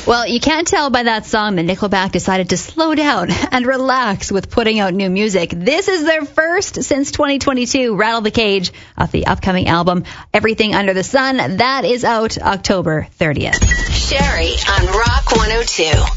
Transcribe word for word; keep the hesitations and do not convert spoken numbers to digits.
Well, you can't tell by that song that Nickelback decided to slow down and relax with putting out new music. This is their first since twenty twenty-two, Rattle the Cage, off the upcoming album, Everything Under the Sun. That is out October thirtieth. Sherry on Rock one oh two.